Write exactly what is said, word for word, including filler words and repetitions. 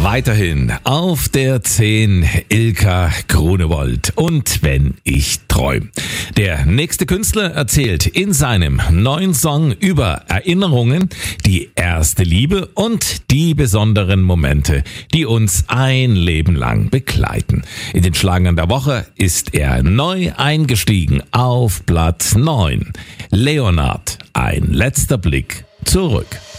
Weiterhin auf der zehn Ilka Grunewold und Wenn ich träum. Der nächste Künstler erzählt in seinem neuen Song über Erinnerungen, die erste Liebe und die besonderen Momente, die uns ein Leben lang begleiten. In den Schlagern der Woche ist er neu eingestiegen auf Platz neun. Leonard, ein letzter Blick zurück.